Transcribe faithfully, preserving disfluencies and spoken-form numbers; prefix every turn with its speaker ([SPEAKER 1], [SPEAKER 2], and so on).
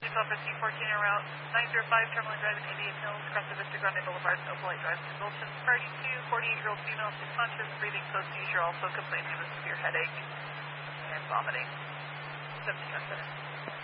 [SPEAKER 1] yourself for C fourteen en route nine zero five, Terminal Drive in Indian Hills, across the Vista Grande Boulevard, Opalite Drive, Convulsions. Party two, forty-eight-year-old female, is conscious, breathing close to usual, also complaining of a severe headache and vomiting. seventeen oh seven.